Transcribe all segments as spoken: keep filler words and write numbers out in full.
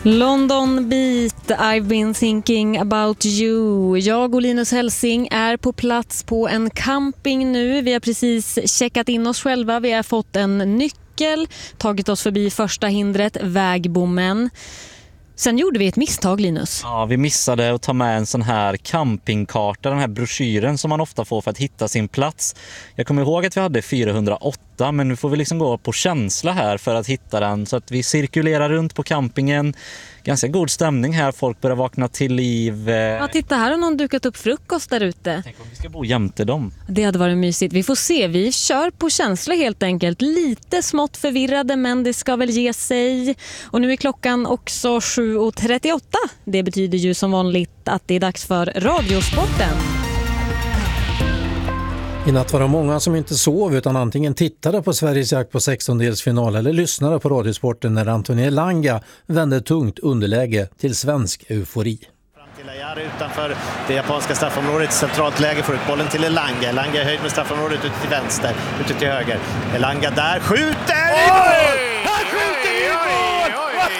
London Beat, I've been thinking about you. Jag och Linus Helsing är på plats på en camping nu. Vi har precis checkat in oss själva. Vi har fått en nyckel, tagit oss förbi första hindret, vägbommen. Sen gjorde vi ett misstag, Linus. Ja, vi missade att ta med en sån här campingkarta, den här broschyren som man ofta får för att hitta sin plats. Jag kommer ihåg att vi hade fyrahundraåtta, men nu får vi liksom gå på känsla här för att hitta den. Så att vi cirkulerar runt på campingen. Ganska god stämning här, folk börjar vakna till liv. Ja, titta, här har någon dukat upp frukost där ute. Tänk om vi ska bo jämte dem. Det hade varit mysigt. Vi får se, vi kör på känsla helt enkelt. Lite smått förvirrade, men det ska väl ge sig. Och nu är klockan också sju trettioåtta. Det betyder ju som vanligt att det är dags för Radiosporten. I natt var det många som inte sov utan antingen tittade på Sveriges jakt på sextondelsfinal eller lyssnade på Radiosporten när Anthony Elanga vände tungt underläge till svensk eufori. Fram till Ayari utanför det japanska straffområdet. Centralt läge får ut bollen till Elanga. Elanga är höjd med straffområdet ut till vänster, ut till höger. Elanga där skjuter! Oj! Han skjuter i mål!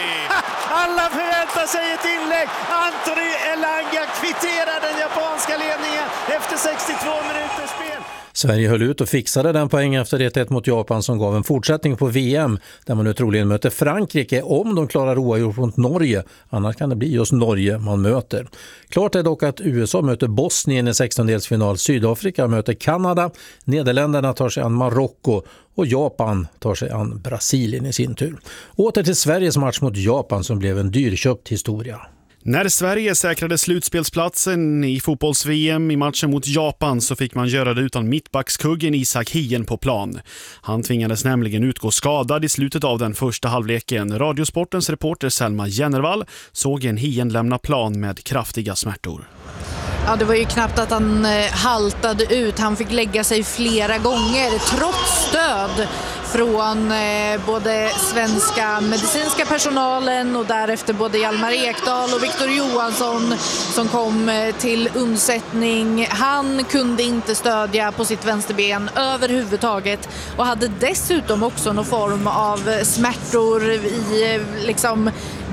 Alla förväntar sig ett inlägg. Anthony Elanga kvitterar den japanska ledningen efter sextiotvå minuters spel. Sverige höll ut och fixade den poäng efter ett ett mot Japan som gav en fortsättning på V M där man nu troligen möter Frankrike om de klarar oavgjort mot Norge. Annars kan det bli just Norge man möter. Klart är dock att U S A möter Bosnien i sextondelsfinal, Sydafrika möter Kanada, Nederländerna tar sig an Marocko och Japan tar sig an Brasilien i sin tur. Åter till Sveriges match mot Japan som blev en dyrköpt historia. När Sverige säkrade slutspelsplatsen i fotbolls-V M i matchen mot Japan så fick man göra det utan mittbackskuggen Isak Hien på plan. Han tvingades nämligen utgå skadad i slutet av den första halvleken. Radiosportens reporter Selma Jennervall såg en Hien lämna plan med kraftiga smärtor. Ja, det var ju knappt att han eh, haltade ut. Han fick lägga sig flera gånger trots stöd från eh, både svenska medicinska personalen och därefter både Hjalmar Ekdal och Victor Johansson som kom eh, till undsättning. Han kunde inte stödja på sitt vänsterben överhuvudtaget och hade dessutom också någon form av smärtor i eh, liksom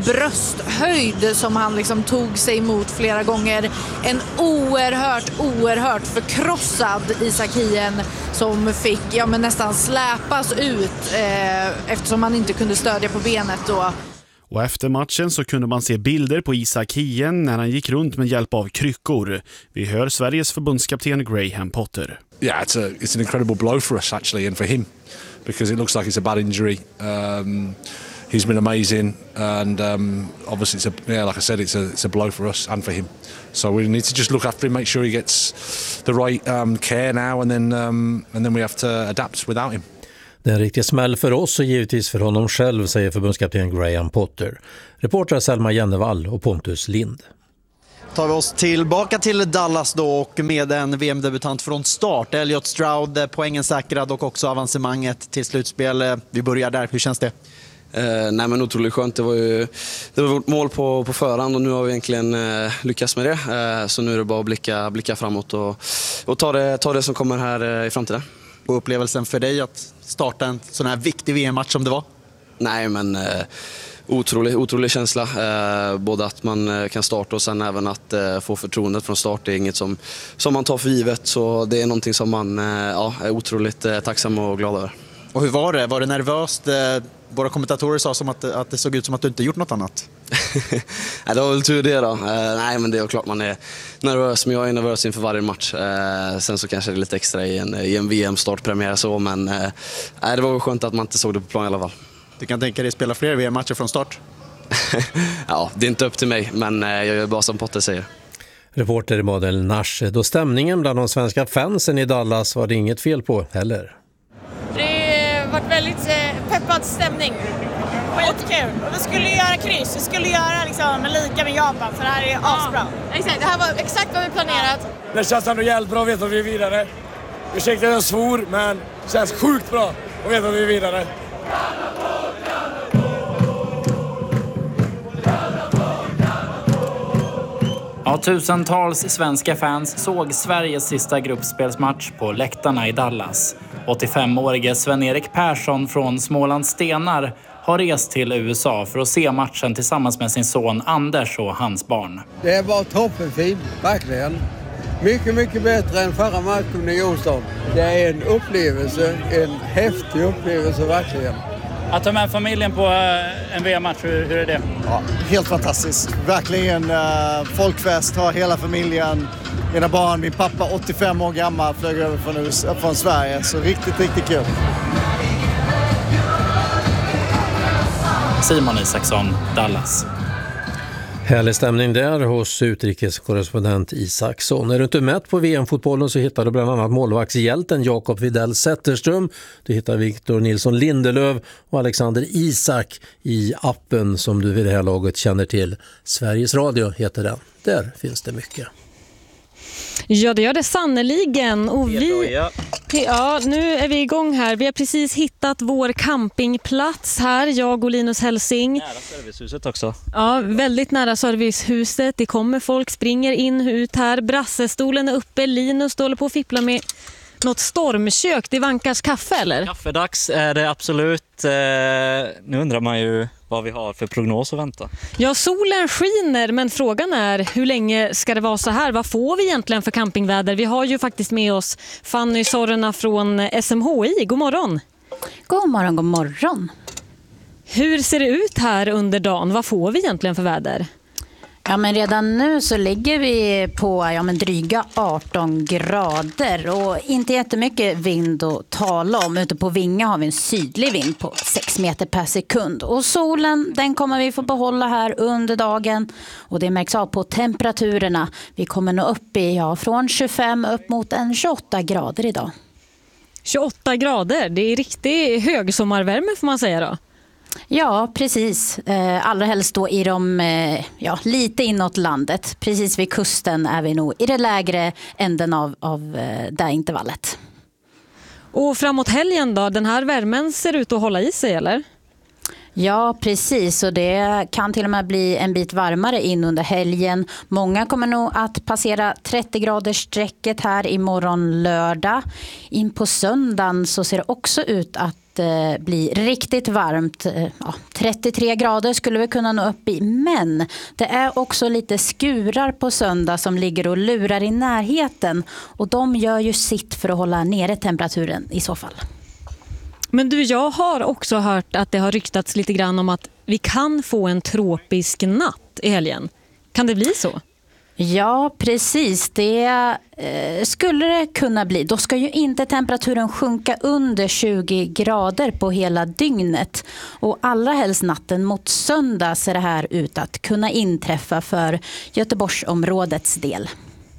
brösthöjd som han liksom tog sig emot flera gånger. En oerhört, oerhört förkrossad Isak Hien som fick ja, men nästan släpas ut eh, eftersom han inte kunde stödja på benet då. Och efter matchen så kunde man se bilder på Isak Hien när han gick runt med hjälp av kryckor. Vi hör Sveriges förbundskapten Graham Potter. Yeah, it's a it's an incredible blow for us actually and for him because it looks like it's a bad injury. Um, He's been amazing, and um, obviously, it's a, yeah, like I said, it's a, it's a blow for us and for him. So we need to just look after him, make sure he gets the right um, care now, and then um, and then we have to adapt without him. Det är en riktig smäll för oss och givetvis för honom själv, säger förbundskapten Graham Potter. Reporter Selma Jennevall och Pontus Lind. Tar vi oss tillbaka till Dallas då och med en V M-debutant från start. Elliot Stroud, poängen säkrad och också avancemanget till slutspel. Vi börjar där, hur känns det? Eh, nej men otroligt skönt, det var ju det var vårt mål på, på förhand och nu har vi egentligen eh, lyckats med det. Eh, så nu är det bara att blicka, blicka framåt och, och ta, det, ta det som kommer här eh, i framtiden. Och upplevelsen för dig att starta en sån här viktig V M-match som det var? Nej men eh, otrolig, otrolig känsla. Eh, både att man eh, kan starta och sen även att eh, få förtroendet från start. Det är inget som, som man tar för givet, så det är någonting som man eh, ja, är otroligt eh, tacksam och glad över. Och hur var det? Var det nervöst? Våra kommentatorer sa som att, att det såg ut som att du inte gjort något annat. Nej, det var väl tur det då. Eh, nej, men det är klart man är nervös, men jag är nervös inför varje match. Eh, sen så kanske det är lite extra i en, i en V M-startpremiär så, men eh, det var väl skönt att man inte såg det på plan i alla fall. Du kan tänka dig spela fler V M-matcher från start? Ja, det är inte upp till mig, men eh, jag gör bara som Potter säger. Reporter Model Nash. Då stämningen bland de svenska fansen i Dallas var det inget fel på heller. Det har varit väldigt eh, peppad stämning. Skitkul. Och vi skulle göra kryss. Vi skulle göra liksom lika med Japan, för det här är ja, asbra. Exakt, det här var exakt vad vi planerat. Det känns ändå jävligt bra att veta att vi är vidare. Ursäkta att jag svor, men det känns sjukt bra att veta att vi är vidare. Ja, tusentals svenska fans såg Sveriges sista gruppspelsmatch på läktarna i Dallas. åttiofemårige Sven-Erik Persson från Smålands Stenar har rest till U S A för att se matchen tillsammans med sin son Anders och hans barn. Det var toppenfint, verkligen. Mycket, mycket bättre än förra matchen i onsdag. Det är en upplevelse, en häftig upplevelse verkligen. Att ta med familjen på en V M-match, hur, hur är det? Ja, helt fantastiskt. Verkligen uh, folkfest, har hela familjen, mina barn, min pappa åttiofem år gammal flög över från, U S A, från Sverige. Så riktigt, riktigt kul. Simon Isaksson, Dallas. Härlig stämning där hos utrikeskorrespondent Isaksson. Är du inte mätt på V M-fotbollen så hittar du bland annat målvaktshjälten Jakob Widell Zetterström. Du hittar Victor Nilsson Lindelöf och Alexander Isak i appen som du vid det här laget känner till. Sveriges Radio heter den. Där finns det mycket. Ja, det gör det sannoliken. Och vi, ja, nu är vi igång här. Vi har precis hittat vår campingplats här, jag och Linus Helsing. Nära servicehuset också. Ja, väldigt nära servicehuset. Det kommer folk, springer in ut här. Brassestolen är uppe. Linus står på att fippla med något stormkök. Det vankars kaffe, eller? Kaffedags är det absolut. Eh, nu undrar man ju vad vi har för prognos att vänta. Ja, solen skiner, men frågan är hur länge ska det vara så här? Vad får vi egentligen för campingväder? Vi har ju faktiskt med oss Fanny Sorrena från S M H I. God morgon! God morgon, god morgon! Hur ser det ut här under dagen? Vad får vi egentligen för väder? Ja, men redan nu så ligger vi på ja, men dryga arton grader och inte jättemycket vind att tala om. Ute på Vinga har vi en sydlig vind på sex meter per sekund. Och solen, den kommer vi få behålla här under dagen. Och det märks av på temperaturerna. Vi kommer nå upp i ja, från tjugofem upp mot en tjugoåtta grader idag. tjugoåtta grader, det är riktigt högsommarvärme får man säga då. Ja, precis. Allra helst då i de, ja, lite inåt landet. Precis vid kusten är vi nog i det lägre änden av, av det intervallet. Och framåt helgen då, den här värmen ser ut att hålla i sig, eller? Ja, precis. Och det kan till och med bli en bit varmare in under helgen. Många kommer nog att passera trettio graders strecket här imorgon lördag. In på söndagen så ser det också ut att bli riktigt varmt. Ja, trettiotre grader skulle vi kunna nå upp i. Men det är också lite skurar på söndag som ligger och lurar i närheten. Och de gör ju sitt för att hålla nere temperaturen i så fall. Men du, jag har också hört att det har ryktats lite grann om att vi kan få en tropisk natt i helgen. Kan det bli så? Ja, precis. Det eh, skulle det kunna bli. Då ska ju inte temperaturen sjunka under tjugo grader på hela dygnet. Och allra helst natten mot söndag ser det här ut att kunna inträffa för Göteborgsområdets del.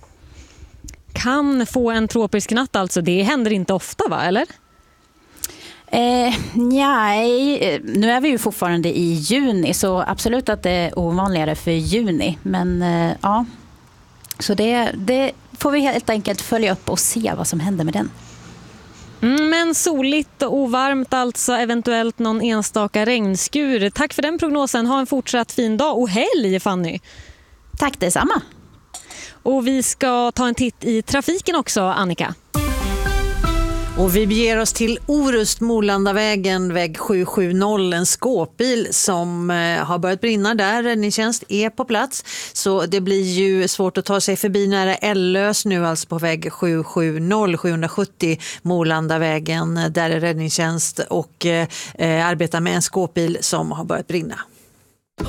Kan få en tropisk natt alltså. Det händer inte ofta, va? Eller? Eh, nej, nu är vi ju fortfarande i juni så absolut att det är ovanligare för juni. Men eh, ja, så det, det får vi helt enkelt följa upp och se vad som händer med den. Mm, men soligt och ovarmt alltså, eventuellt någon enstaka regnskur. Tack för den prognosen. Ha en fortsatt fin dag och helg, Fanny. Tack detsamma. Och vi ska ta en titt i trafiken också, Annika. Och vi beger oss till Orust, Molandavägen, väg sju sju noll. En skåpbil som eh, har börjat brinna där. Räddningstjänst är på plats. Så det blir ju svårt att ta sig förbi nära Ellös nu, alltså på väg sju sju noll, sjuhundrasjuttio Molandavägen. Där är räddningstjänst och eh, arbetar med en skåpbil som har börjat brinna.